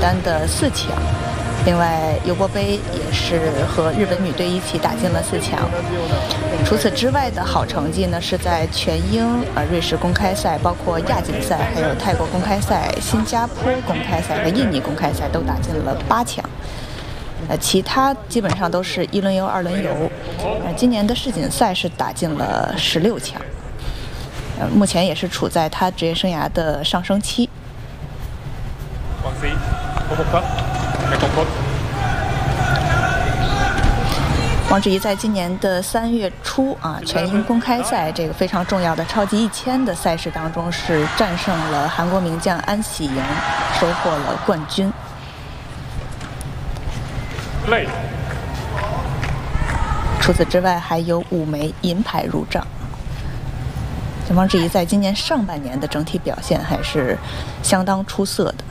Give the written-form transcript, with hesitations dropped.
单的4强。另外，尤伯杯也是和日本女队一起打进了4强。除此之外的好成绩呢，是在全英、瑞士公开赛，包括亚锦赛，还有泰国公开赛、新加坡公开赛和印尼公开赛都打进了8强。其他基本上都是1轮游、2轮游。今年的世锦赛是打进了16强。目前也是处在他职业生涯的上升期。王芷怡在今年的3月初全英公开赛这个非常重要的超级1000的赛事当中，是战胜了韩国名将安喜莹，收获了冠军。除此之外，还有5枚银牌入账。王芷怡在今年上半年的整体表现还是相当出色的。